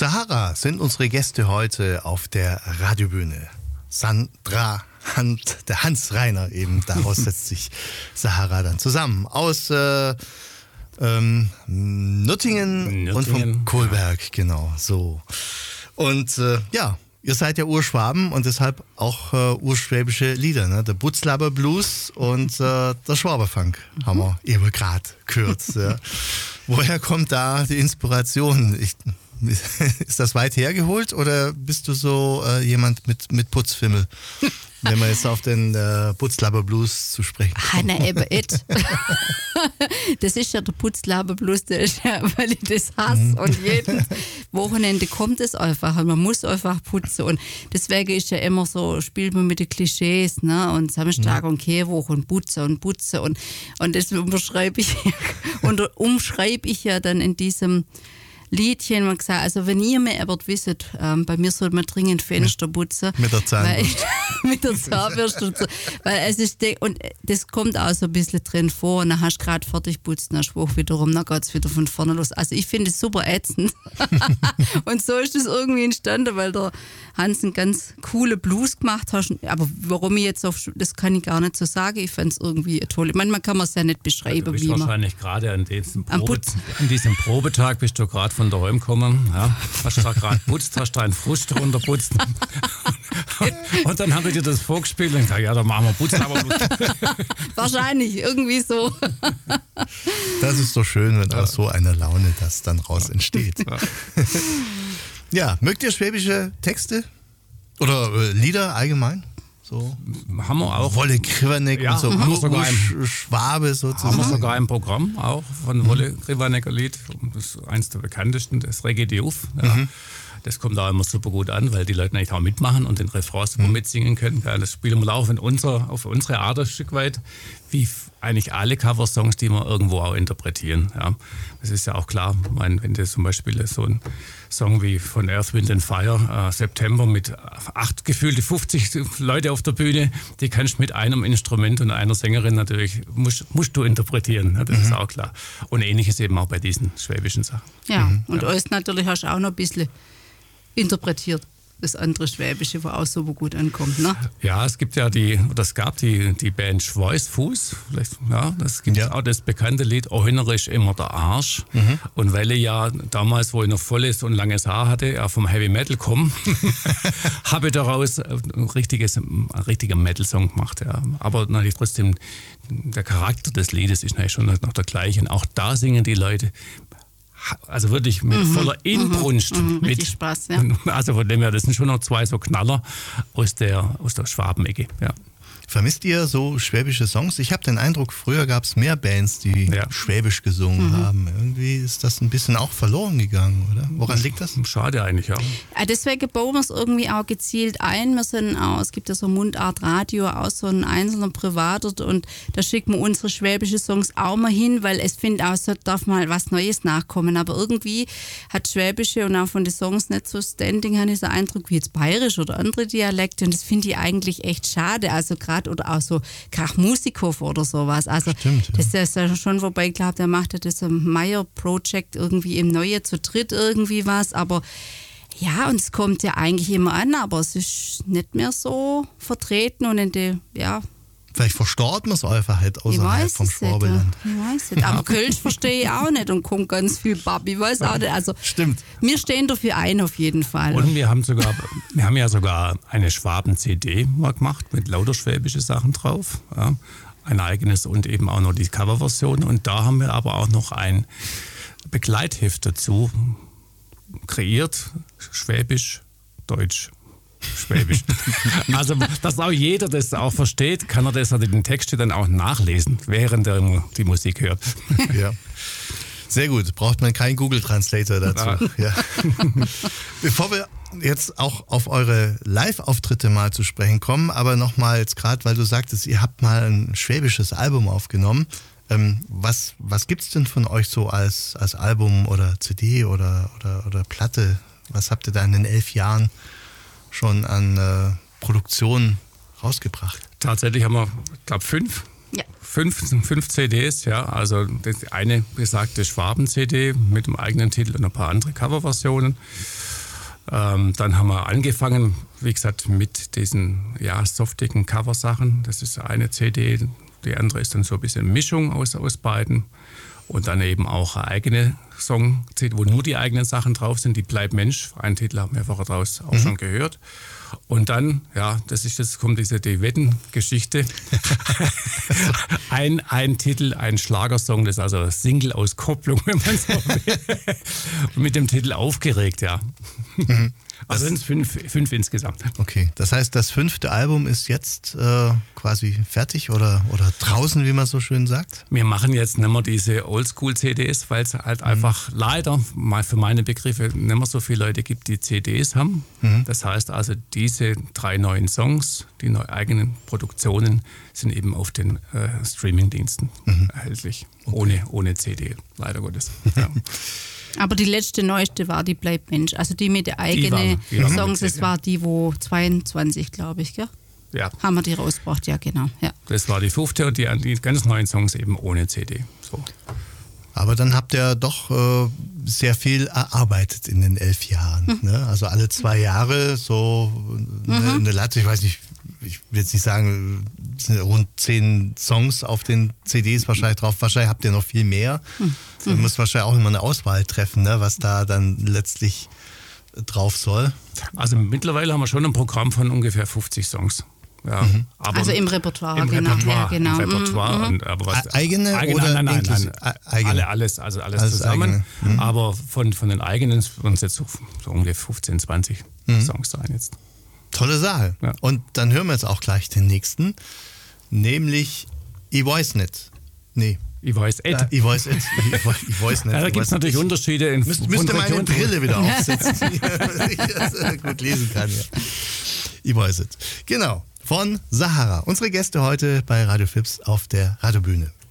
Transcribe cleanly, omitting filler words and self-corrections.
Sahara sind unsere Gäste heute auf der Radiobühne. Sandra, der Hans Reiner eben, daraus setzt sich Sahara dann zusammen. Aus Nuttingen und vom Kohlberg, genau, so. Und ihr seid ja Urschwaben und deshalb auch urschwäbische Lieder, ne? Der Butzlaber Blues und der Schwaberfunk haben wir eben gerade gehört. Ja. Woher kommt da die Inspiration? Ist das weit hergeholt oder bist du so jemand mit Putzfimmel? Wenn wir jetzt auf den Putzlaber Blues zu sprechen kommen. Na eben nicht. Das ist ja der Putzlaber Blues, der ist ja, weil ich das hasse. Und jedes Wochenende kommt es einfach und man muss einfach putzen. Und deswegen ist ja immer so, spielt man mit den Klischees, ne? Und Samstag und Kehrwoche und putzen. Und das umschreibe ich ja dann in diesem Liedchen, man gesagt, also wenn ihr mir aber wisst, bei mir sollte man dringend Fenster putzen. Mit der Zahnbürste. Mit der Zahnbürste. Weil es ist, und das kommt auch so ein bisschen drin vor, und dann hast du gerade fertig putzt, dann schwach wiederum, dann geht es wieder von vorne los. Also ich finde es super ätzend. Und so ist es irgendwie entstanden, weil der Hans einen ganz coole Blues gemacht hat. Aber warum ich jetzt das kann ich gar nicht so sagen. Ich fand es irgendwie toll. Manchmal kann man es ja nicht beschreiben, also wie man. Wahrscheinlich gerade an diesem Probetag bist du gerade von daheim gekommen, ja, hast da gerade putzt, hast da einen Frust runterputzt und dann haben wir dir das vorgespielt und gesagt, ja, dann machen wir Putzlaber. Wahrscheinlich, irgendwie so. Das ist doch schön, wenn aus so einer Laune das dann raus entsteht. Ja, mögt ihr schwäbische Texte oder Lieder allgemein? So haben wir auch. Wolle Krivanek und so Schwabe sozusagen. Haben wir sogar ein Programm auch von Wolle Krivanecker Lied. Das ist eins der bekanntesten, das Reggae Diouf. Ja. Das kommt auch immer super gut an, weil die Leute eigentlich auch mitmachen und den Refrain super mitsingen können. Ja, das spielen wir auch auf unsere Art ein Stück weit, wie eigentlich alle Coversongs, die wir irgendwo auch interpretieren. Ja. Das ist ja auch klar, ich meine, wenn du zum Beispiel so ein Song wie von Earth, Wind and Fire, September mit 50 Leute auf der Bühne, die kannst du mit einem Instrument und einer Sängerin natürlich, musst du interpretieren, ja, das ist auch klar. Und ähnliches eben auch bei diesen schwäbischen Sachen. Ja, und alles natürlich hast du auch noch ein bisschen interpretiert. Das andere Schwäbische, wo auch super gut ankommt, ne? Ja, es gab die Band Schweißfuß. Ja, das gibt auch das bekannte Lied Ohennerisch immer der Arsch. Und weil ich ja damals, wo ich noch volles und langes Haar hatte, vom Heavy Metal komme, habe ich daraus einen richtigen Metal-Song gemacht. Ja. Aber natürlich trotzdem, der Charakter des Liedes ist natürlich schon noch der gleiche. Und auch da singen die Leute also wirklich mit voller Inbrunst. Richtig Spaß, ja. Also von dem her, das sind schon noch zwei so Knaller aus der Schwabenecke. Ja. Vermisst ihr so schwäbische Songs? Ich habe den Eindruck, früher gab es mehr Bands, die Schwäbisch gesungen haben. Irgendwie ist das ein bisschen auch verloren gegangen, oder? Woran liegt das? Schade eigentlich, ja. Deswegen bauen wir es irgendwie auch gezielt ein. Es gibt ja so Mundart Radio, auch so ein einzelner Privater, und da schicken wir unsere schwäbische Songs auch mal hin, weil es finde auch, so darf mal was Neues nachkommen. Aber irgendwie hat Schwäbische und auch von den Songs nicht so Standing, habe ich so Eindruck wie jetzt Bayerisch oder andere Dialekte, und das finde ich eigentlich echt schade. Also gerade oder auch so Krachmusikhof oder sowas. Also stimmt, ja. Das ist ja schon, wobei ich glaube, der macht ja das Meyer-Project irgendwie im Neue zu dritt irgendwie was, aber ja, und es kommt ja eigentlich immer an, aber es ist nicht mehr so vertreten und vielleicht verstaut man es einfach halt außerhalb vom Schwabenland. Ich weiß nicht. Aber Kölsch verstehe ich auch nicht und kommt ganz viel Babi. Ich weiß auch nicht. Also, stimmt. Wir stehen dafür ein, auf jeden Fall. Und wir haben ja sogar eine Schwaben-CD mal gemacht mit lauter schwäbische Sachen drauf. Ja. Ein eigenes und eben auch noch die Coverversion. Und da haben wir aber auch noch ein Begleitheft dazu kreiert. Schwäbisch, Deutsch. Schwäbisch. Also, dass auch jeder das auch versteht, kann er das den Text dann auch nachlesen, während er die Musik hört. Ja. Sehr gut, braucht man keinen Google Translator dazu. Ja. Bevor wir jetzt auch auf eure Live-Auftritte mal zu sprechen kommen, aber nochmal jetzt gerade, weil du sagtest, ihr habt mal ein schwäbisches Album aufgenommen. Was gibt's denn von euch so als Album oder CD oder Platte? Was habt ihr da in den 11 Jahren schon an Produktion rausgebracht? Tatsächlich haben wir, ich glaube, 5 Ja. 5 CDs, ja. Also das eine besagte Schwaben-CD mit dem eigenen Titel und ein paar andere Coverversionen. Dann haben wir angefangen, wie gesagt, mit diesen softigen Coversachen. Das ist eine CD, die andere ist dann so ein bisschen Mischung aus beiden. Und dann eben auch eine eigene Song-CD, wo nur die eigenen Sachen drauf sind. Die Bleib Mensch, einen Titel haben wir vorher draus auch schon gehört. Und dann, kommt die Wetten-Geschichte. ein Titel, ein Schlagersong, das ist also Single-Auskopplung, wenn man so will. Mit dem Titel Aufgeregt, ja. Also sind es 5 insgesamt. Okay, das heißt, das 5. Album ist jetzt quasi fertig oder draußen, wie man so schön sagt? Wir machen jetzt nicht mehr diese Oldschool-CDs, weil es halt einfach leider, mal für meine Begriffe, nicht mehr so viele Leute gibt, die CDs haben. Das heißt also, diese 3 neuen Songs, die eigenen Produktionen, sind eben auf den Streaming-Diensten erhältlich. Okay. Ohne CD, leider Gottes. Ja. Aber die neueste war die Bleib Mensch. Also die mit der eigenen Songs, das war die, wo 22, glaube ich, gell? Ja. Haben wir die rausgebracht, ja genau. Ja. Das war die 5. und die ganz neuen Songs eben ohne CD. So. Aber dann habt ihr doch sehr viel erarbeitet in den 11 Jahren. Ne? Also alle 2 Jahre so eine Latte, ich weiß nicht, ich will jetzt nicht sagen, es sind rund 10 Songs auf den CDs wahrscheinlich drauf. Wahrscheinlich habt ihr noch viel mehr. Ihr müsst wahrscheinlich auch immer eine Auswahl treffen, ne? Was da dann letztlich drauf soll. Also mittlerweile haben wir schon ein Programm von ungefähr 50 Songs. Ja, aber also im Repertoire, Im genau. Repertoire, Ja, genau. Im Repertoire. Und, aber was, eigene oder nein, eigene? Alles zusammen. Aber von den eigenen uns jetzt so ungefähr 15, 20 Songs sein jetzt. Tolle Sache. Ja. Und dann hören wir jetzt auch gleich den nächsten, nämlich Ich weiß nicht. Nee. Ich weiß nicht. Ich weiß nicht. Ja, da gibt es natürlich Unterschiede. Müsste meine Brille wieder aufsetzen, dass ich das gut lesen kann. Ja. Ich weiß nicht. Genau. Von Sahara. Unsere Gäste heute bei Radio Flips auf der Radiobühne.